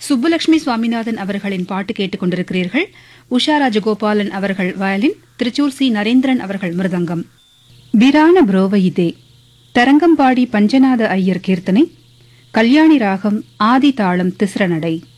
சுப்புலட்சுமி சுவாமிநாதன் அவர்களின் பாட்டு கேட்டுக் கொண்டிருக்கிறீர்கள். உஷா ராஜகோபாலன் அவர்கள் வயலின், திருச்சூர் சி நரேந்திரன் அவர்கள் மிருதங்கம். பிரான புரோவயிதே தரங்கம்பாடி பஞ்சநாத ஐயர் கீர்த்தனை. கல்யாணி ராகம் ஆதி தாளம் திஸ்ரநடை.